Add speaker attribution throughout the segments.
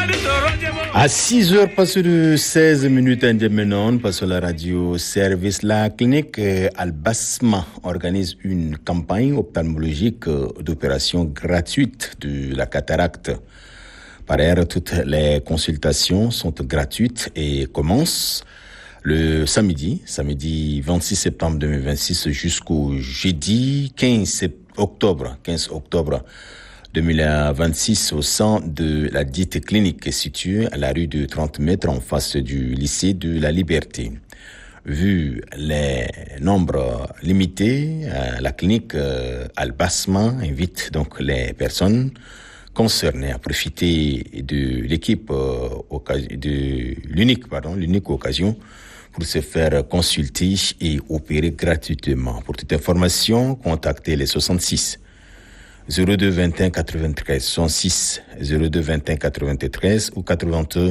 Speaker 1: À 6h, passé de 16 minutes maintenant, passons la radio service. La clinique Al-Basma organise une campagne ophtalmologique d'opération gratuite de la cataracte. Par ailleurs, toutes les consultations sont gratuites et commencent le samedi 26 septembre 2026 jusqu'au jeudi 15 octobre 2026 au sein de la dite clinique située à la rue de 30 mètres en face du lycée de la Liberté. Vu les nombres limités, la clinique Al-Basma invite donc les personnes concernées à profiter de l'unique occasion pour se faire consulter et opérer gratuitement. Pour toute information, contactez les 66 02 21 93 66 02 21 93 ou 82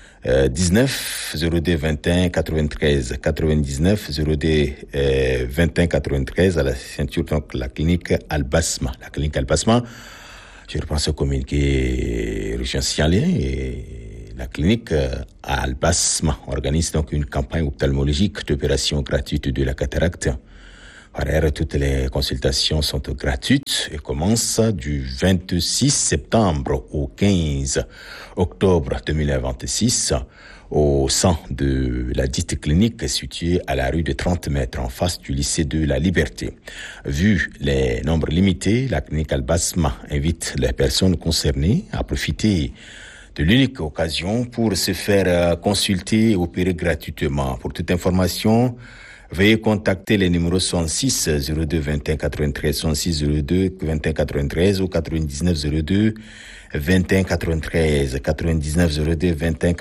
Speaker 1: 19 02 21 93 99 02 21 93 à la ceinture, donc la clinique Al-Basma. La clinique Al-Basma, je reprends ce communiqué régional et la clinique Al-Basma organise donc une campagne ophtalmologique d'opération gratuite de la cataracte. Par ailleurs, toutes les consultations sont gratuites et commencent du 26 septembre au 15 octobre 2026 au sein de la dite clinique située à la rue de 30 mètres en face du lycée de la Liberté. Vu les nombres limités, la clinique Al-Basma invite les personnes concernées à profiter de l'unique occasion pour se faire consulter et opérer gratuitement. Pour toute information, veuillez contacter les numéros 66 02 21 93 66 02 21 93 ou 99 02 21 93 99 02 21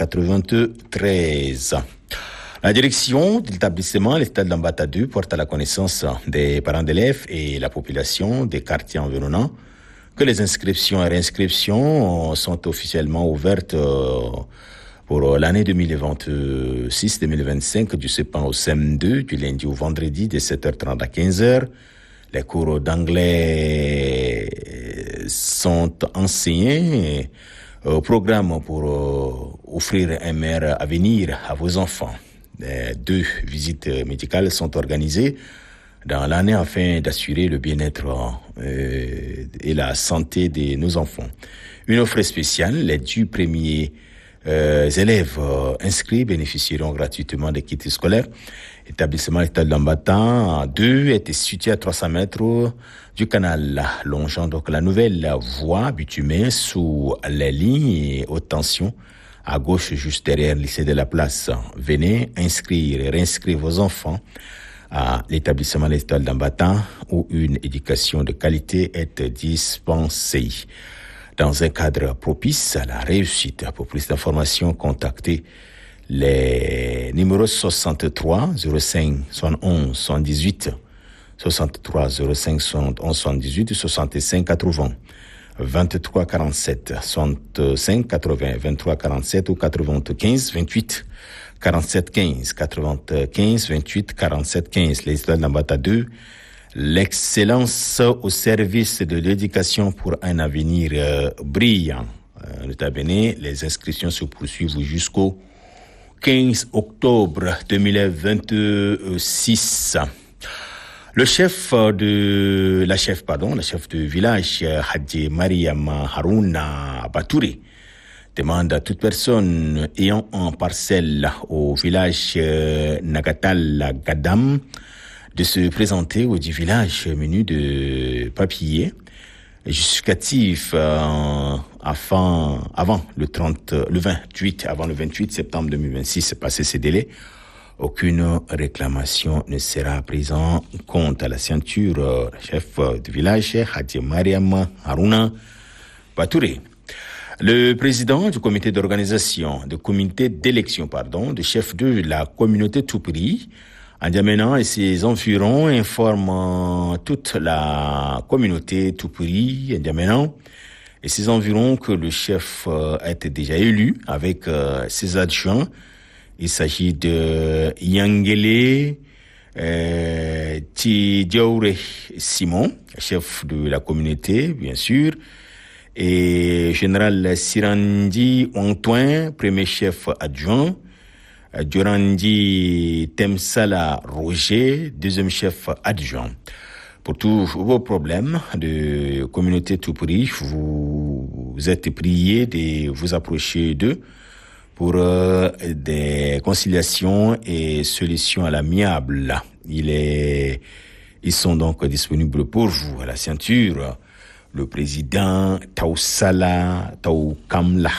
Speaker 1: 93. La direction de l'établissement, l'État d'Ambata 2, porte à la connaissance des parents d'élèves et la population des quartiers environnants que les inscriptions et réinscriptions sont officiellement ouvertes pour l'année 2026-2025 du CEPAN au CM2, du lundi au vendredi de 7h30 à 15h. Les cours d'anglais sont enseignés au programme pour offrir un meilleur avenir à vos enfants. 2 visites médicales sont organisées dans l'année afin d'assurer le bien-être et la santé de nos enfants. Une offre spéciale, les 10 premiers élèves inscrits bénéficieront gratuitement des kits scolaires. L'établissement État de l'Ambata 2 est situé à 300 mètres du canal, longeant donc la nouvelle voie bitumée sous les lignes haute tension, à gauche juste derrière le lycée de la Place. Venez inscrire et réinscrire vos enfants à l'établissement L'Étoile d'Ambata où une éducation de qualité est dispensée dans un cadre propice à la réussite. Pour plus d'informations, contactez les numéros 63 05 71 78 63 05 71 78 65 80 23 47 65 80 23 47 ou 95 28 47 15 95 28 47 15. Les Étoiles d'Ambata 2, l'excellence au service de l'éducation pour un avenir brillant. Notamment, les inscriptions se poursuivent jusqu'au 15 octobre 2026. La chef de village, Hadji Mariam Haruna Batouré, demande à toute personne ayant un parcelle au village Nagatal Gadam de se présenter au du village menu de papier justificatif avant le 28 septembre 2026, passé ces délais. Aucune réclamation ne sera prise en compte. À la ceinture, chef du village, Hadji Mariam Haruna Batouré. Le président du comité d'élection, de chef de la communauté Toupri, N'Djamena et ses environs informent toute la communauté Toupri, N'Djamena et ses environs que le chef a été déjà élu avec ses adjoints. Il s'agit de Yangele Tidjaoure Simon, chef de la communauté, bien sûr, et général Sirandi Antoine, premier chef adjoint, Djorandi Temsala Roger, deuxième chef adjoint. Pour tous vos problèmes de communauté Toupuri, vous êtes priés de vous approcher d'eux pour des conciliations et solutions à l'amiable. Ils sont donc disponibles pour vous à la ceinture. Le président Tausala Taukamla.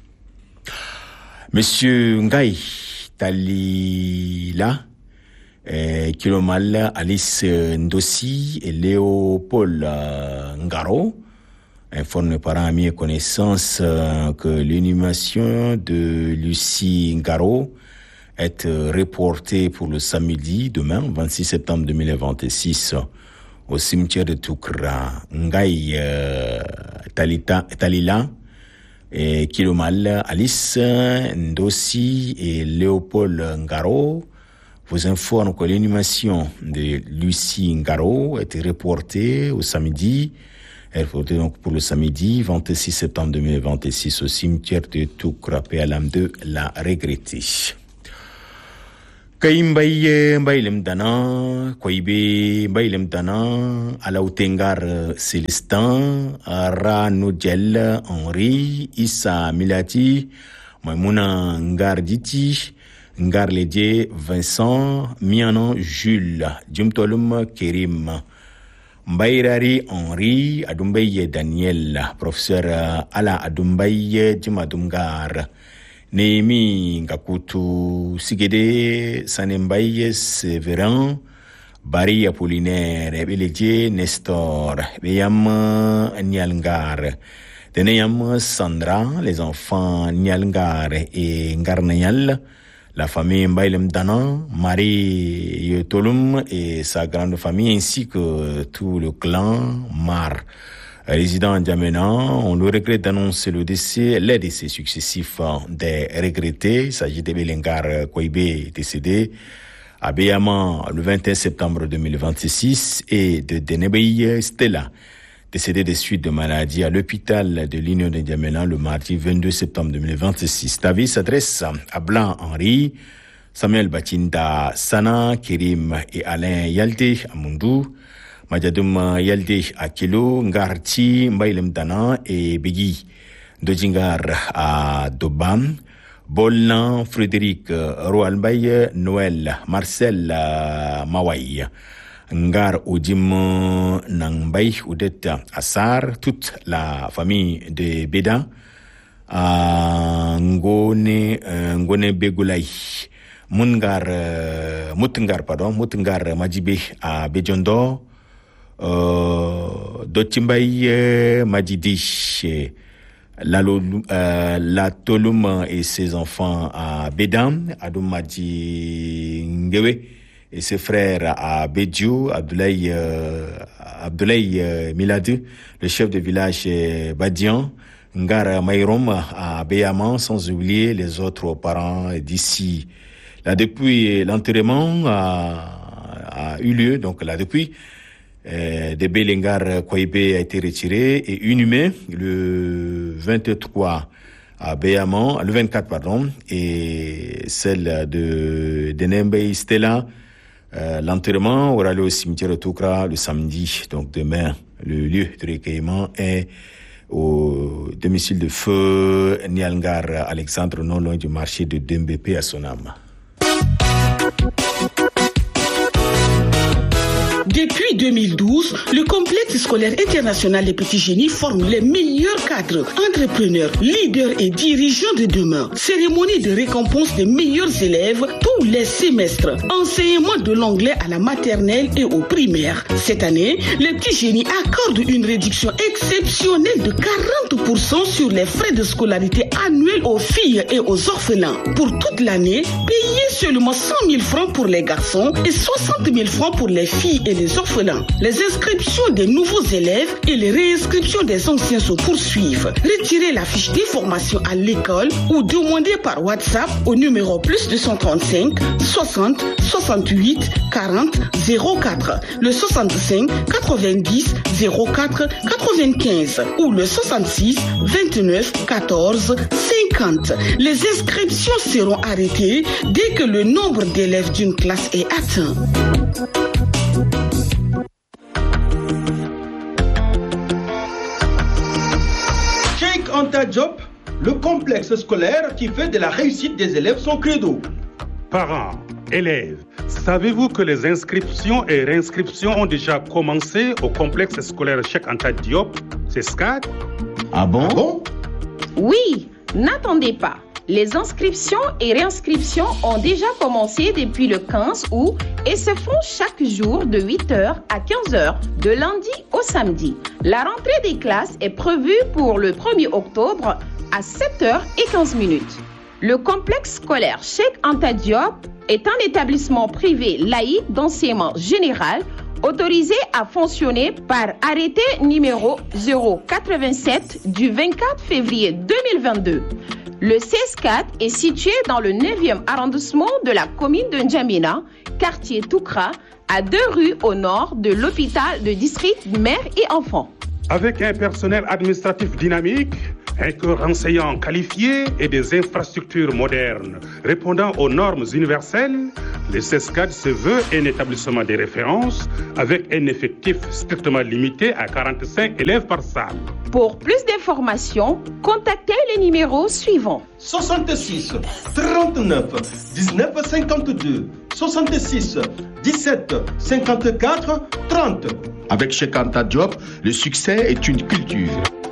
Speaker 1: Monsieur Ngai Talila, Kilomal Alice Ndossi et Léopold Ngaro informent les parents, amis et connaissances que l'inhumation de Lucie Ngaro est reportée pour le samedi, demain, 26 septembre 2026, au cimetière de Toukra. Ngai Talila, et Kilomal Alice Ndossi et Léopold Ngaro vous informent que l'inhumation de Lucie Ngaro est reportée au samedi. Elle est reportée donc pour le samedi 26 septembre 2026 au cimetière de Toukra, PLM de la regrettée. Kaimbaye Mbailem Dana, Koibe Mbailem Dana, Alautengar Célestin, Ranodjel Henri, Issa Milati, Maimouna Ngarditi, Ngarledje Vincent, Mianon Jules, Djumtolum Kerim, Mbairari Henri, Adumbaye Daniel, professeur Ala Adumbaye Djimadumgar, Némi Ngakutu Sigede, Sanembaye Sévérin, Barry Apollinaire, Ebeledje Nestor, Beyam Nyalngar, Deneyam Sandra, les enfants Nyalngar et Ngarnayal, la famille Mbailem Danan, Marie Yotolum et sa grande famille, ainsi que tout le clan Mar. Résident à Djamena, on le regrette d'annoncer les décès successifs des regrettés. Il s'agit de Belengar Kouibé, décédé à Béyaman le 21 septembre 2026, et de Denebeye Stella, décédé des suites de maladie à l'hôpital de l'Union de Djamena le mardi 22 septembre 2026. David s'adresse à Blanc Henri, Samuel Batinda Sana, Kérim et Alain Yalte Amundou, Majadum Yalde Akilo, Ngarti, Mbailem Dana et Begui Dojingar à Dobam, Bollan, Frédéric Roalbaye, Noël, Marcel Mawai, Ngar Odim Nangbay, Oudet Assar, toute la famille de Beda, Ngone Begoulay, Mutengar Majibe à Bejondo, Dotimbaye Majidi, la Tolum et ses enfants à Bedam, Adoumadji Ngewe et ses frères à Bedjou, Abdoulaye Miladu, le chef de village Badian, Ngara Maïrom à Beyaman, sans oublier les autres parents d'ici. Là, depuis l'enterrement a eu lieu, donc là, depuis, de Belengar Kouibé a été retiré et inhumé le 24 et celle de Denembei Stella, l'enterrement aura lieu au cimetière de Toukra le samedi, donc demain. Le lieu de recueillement est au domicile de feu Nialngar Alexandre, non loin du marché de Dembépé à Sonam.
Speaker 2: Depuis 2012, le complexe scolaire international des petits génies forme les meilleurs cadres, entrepreneurs, leaders et dirigeants de demain. Cérémonie de récompense des meilleurs élèves tous les semestres. Enseignement de l'anglais à la maternelle et au primaire. Cette année, les petits génies accordent une réduction exceptionnelle de 40% sur les frais de scolarité annuels aux filles et aux orphelins. Pour toute l'année, payez seulement 100 000 francs pour les garçons et 60 000 francs pour les filles et et les orphelins. Les inscriptions des nouveaux élèves et les réinscriptions des anciens se poursuivent. Retirez la fiche d'information à l'école ou demandez par WhatsApp au numéro plus 235 60 68 40 04, le 65 90 04 95 ou le 66 29 14 50. Les inscriptions seront arrêtées dès que le nombre d'élèves d'une classe est atteint.
Speaker 3: Cheikh Anta Diop, le complexe scolaire qui fait de la réussite des élèves son credo.
Speaker 4: Parents, élèves, savez-vous que les inscriptions et réinscriptions ont déjà commencé au complexe scolaire Cheikh Anta Diop, c'est SCAD?
Speaker 3: Ah bon?
Speaker 5: Oui, n'attendez pas. Les inscriptions et réinscriptions ont déjà commencé depuis le 15 août et se font chaque jour de 8h à 15h, de lundi au samedi. La rentrée des classes est prévue pour le 1er octobre à 7h15. Le complexe scolaire Cheikh Anta Diop est un établissement privé laïque d'enseignement général autorisé à fonctionner par arrêté numéro 087 du 24 février 2022. Le CESCAD est situé dans le 9e arrondissement de la commune de N'Djamena, quartier Toukra, à 2 rues au nord de l'hôpital de district mère et enfants.
Speaker 4: Avec un personnel administratif dynamique, un corps enseignant qualifié et des infrastructures modernes répondant aux normes universelles, le CESCAD se veut un établissement de référence avec un effectif strictement limité à 45 élèves par salle.
Speaker 5: Pour plus d'informations, contactez les numéros suivants.
Speaker 3: 66 39 19 52 66 17 54 30.
Speaker 6: Avec Cheikh Anta Diop, le succès est une culture.